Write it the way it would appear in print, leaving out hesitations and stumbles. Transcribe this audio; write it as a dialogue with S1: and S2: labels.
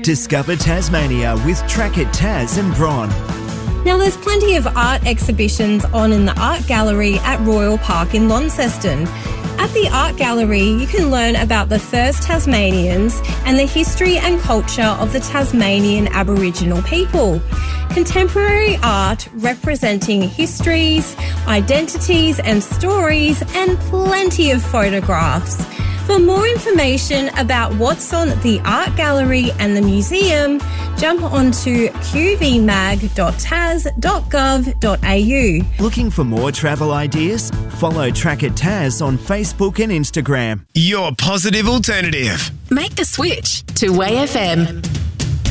S1: Discover Tasmania with Track It Tas and Bron.
S2: Now, there's plenty of art exhibitions on in the Art Gallery at Royal Park in Launceston. At the Art Gallery, you can learn about the first Tasmanians and the history and culture of the Tasmanian Aboriginal people. Contemporary art representing histories, identities and stories, and plenty of photographs. For more information about what's on the Art Gallery and the museum, jump onto qvmag.tas.gov.au.
S1: Looking for more travel ideas? Follow Track It Tas on Facebook and Instagram.
S3: Your positive alternative.
S4: Make the switch to Way FM.